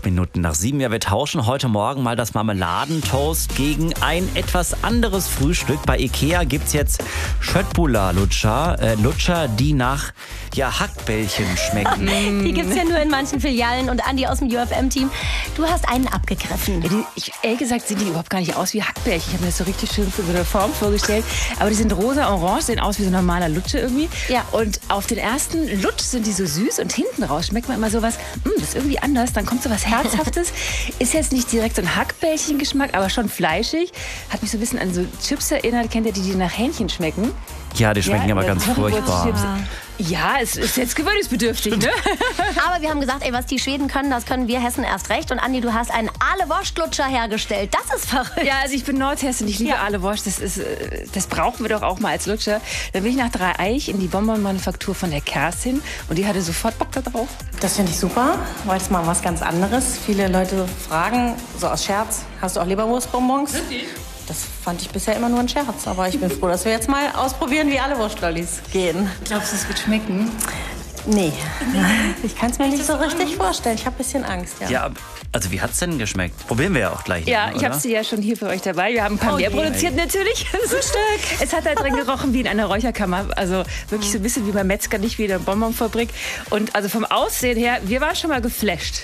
Minuten nach 7. Ja, wir tauschen heute Morgen mal das Marmeladentoast gegen ein etwas anderes Frühstück. Bei Ikea gibt's jetzt Schöttbula-Lutscher, Lutscher, die nach Hackbällchen schmecken. Die gibt's ja nur in manchen Filialen. Und Andi aus dem UFM-Team, du hast einen abgegriffen. Ja, ehrlich gesagt sehen die überhaupt gar nicht aus wie Hackbällchen. Ich habe mir das so richtig schön für so eine Form vorgestellt. Aber die sind rosa-orange, sehen aus wie so ein normaler Lutsche irgendwie. Ja. Und auf den ersten Lutsch sind die so süß und hinten raus schmeckt man immer sowas, das ist irgendwie anders. Dann kommt so was Herzhaftes. Ist jetzt nicht direkt so ein Hackbällchen-Geschmack, aber schon fleischig. Hat mich so ein bisschen an so Chips erinnert. Kennt ihr die nach Hähnchen schmecken? Ja, die schmecken aber ganz furchtbar. Ja, es ist jetzt gewöhnungsbedürftig, ne? Aber wir haben gesagt, was die Schweden können, das können wir Hessen erst recht. Und Andi, du hast einen Ahle-Wurst-Lutscher hergestellt. Das ist verrückt. Ja, also ich bin Nordhessin, ich liebe Ahle-Wurst. Das brauchen wir doch auch mal als Lutscher. Dann bin ich nach Dreieich in die Bonbon-Manufaktur von der Kerstin und die hatte sofort Bock da drauf. Das finde ich super, weil es mal was ganz anderes. Viele Leute fragen, so aus Scherz, hast du auch Leberwurstbonbons? Wirklich? Das fand ich bisher immer nur ein Scherz. Aber ich bin froh, dass wir jetzt mal ausprobieren, wie alle Wurstlollis gehen. Glaubst du, es wird schmecken? Nee. Ich kann es mir nicht so richtig vorstellen. Ich habe ein bisschen Angst, ja. Ja, also wie hat's denn geschmeckt? Probieren wir ja auch gleich. Ja, noch, ich habe sie ja schon hier für euch dabei. Wir haben ein paar mehr produziert natürlich. So Stück. Es hat da drin gerochen wie in einer Räucherkammer. Also wirklich so ein bisschen wie beim Metzger, nicht wie in der Bonbonfabrik. Und also vom Aussehen her, wir waren schon mal geflasht.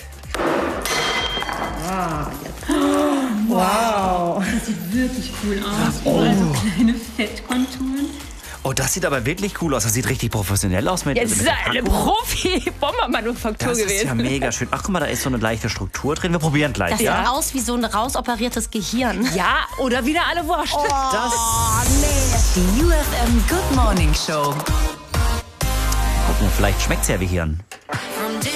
Wow. Das sieht wirklich cool aus. Also kleine Fettkonturen. Oh, das sieht aber wirklich cool aus. Das sieht richtig professionell aus. Jetzt ist eine Profi-Bombermanufaktur gewesen. Das ist ja mega schön. Ach, guck mal, da ist so eine leichte Struktur drin. Wir probieren gleich, Das sieht aus wie so ein rausoperiertes Gehirn. Ja, oder wieder alle Wurst. Die UFM Good Morning Show. Gucken, vielleicht schmeckt's ja wie Hirn. From